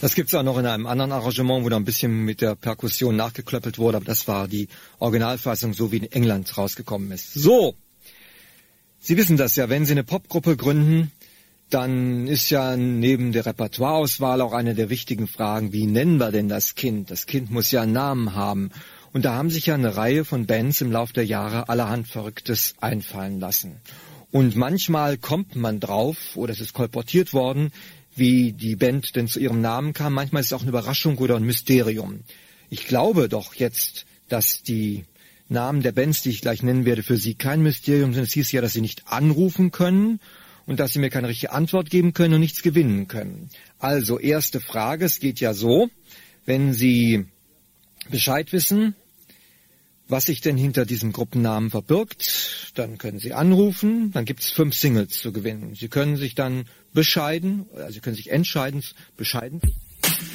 Das gibt's auch noch in einem anderen Arrangement, wo da ein bisschen mit der Perkussion nachgeklöppelt wurde, aber das war die Originalfassung, so wie in England rausgekommen ist. So, Sie wissen das ja, wenn Sie eine Popgruppe gründen, dann ist ja neben der Repertoireauswahl auch eine der wichtigen Fragen, wie nennen wir denn das Kind? Das Kind muss ja einen Namen haben. Und da haben sich ja eine Reihe von Bands im Laufe der Jahre allerhand Verrücktes einfallen lassen. Und manchmal kommt man drauf, oder es ist kolportiert worden, wie die Band denn zu ihrem Namen kam. Manchmal ist es auch eine Überraschung oder ein Mysterium. Ich glaube doch jetzt, dass die Namen der Bands, die ich gleich nennen werde, für Sie kein Mysterium sind. Es hieß ja, dass Sie nicht anrufen können und dass Sie mir keine richtige Antwort geben können und nichts gewinnen können. Also, erste Frage, es geht ja so, wenn Sie Bescheid wissen, was sich denn hinter diesem Gruppennamen verbirgt, dann können Sie anrufen, dann gibt es 5 Singles zu gewinnen. Sie können sich dann bescheiden, also Sie können sich entscheiden, bescheiden